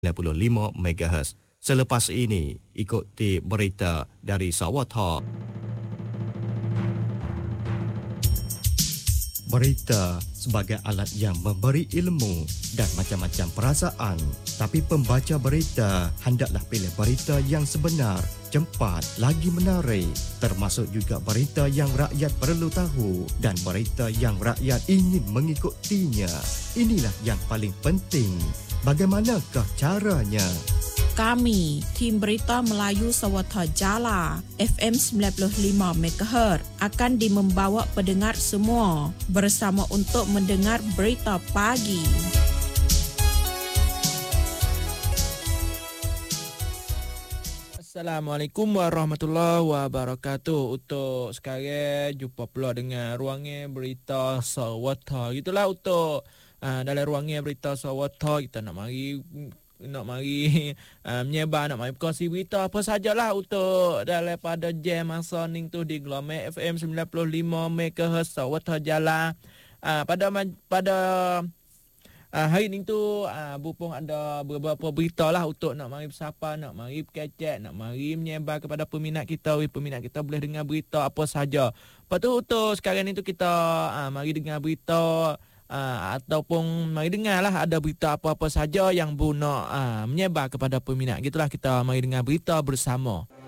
95 MHz. Selepas ini, ikuti berita dari Sawatha. Berita sebagai alat yang memberi ilmu dan macam-macam perasaan. Tapi pembaca berita hendaklah pilih berita yang sebenar, cepat, lagi menarik. Termasuk juga berita yang rakyat perlu tahu dan berita yang rakyat ingin mengikutinya. Inilah yang paling penting. Bagaimanakah caranya? Kami, tim berita Melayu Sawatha Jala, FM 95 MHz akan membawa pendengar semua bersama untuk mendengar berita pagi. Assalamualaikum warahmatullahi wabarakatuh. Untuk sekarang jumpa pula dengan ruangnya berita Sawatha. Gitulah untuk dalam ruangnya berita Sawatha kita nak mari menyebar, nak mari berkongsi berita apa sajalah untuk daripada jam masa ni tu di Gelombang FM 95 MHz Sawatha Jala. Pada hari ni tu Bupong ada beberapa berita lah untuk nak mari bersapa, nak mari berkecek, nak mari menyebar kepada peminat kita. Peminat kita boleh dengar berita apa saja. Lepas tu untuk sekarang ni tu kita mari dengar berita ataupun mari dengarlah ada berita apa-apa saja yang guna menyebar kepada peminat. Gitulah kita mari dengar berita bersama.